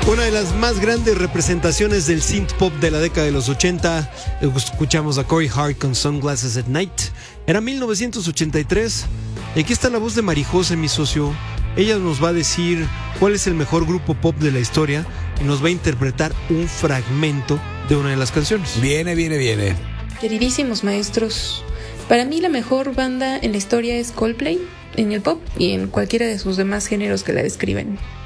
Una de las más grandes representaciones del synth pop de la década de los 80. Escuchamos a Corey Hart con Sunglasses at Night. Era 1983. Y aquí está la voz de Marijose, mi socio. Ella nos va a decir cuál es el mejor grupo pop de la historia y nos va a interpretar un fragmento de una de las canciones. Viene. Queridísimos maestros, para mí la mejor banda en la historia es Coldplay, en el pop y en cualquiera de sus demás géneros que la describen.